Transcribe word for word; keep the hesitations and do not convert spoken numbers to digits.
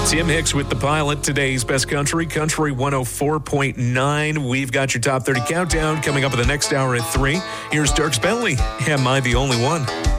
Tim Hicks with The Pilot, today's best country, Country one oh four point nine. We've got your top thirty countdown coming up in the next hour at three. Here's Dierks Bentley. Am I the Only One?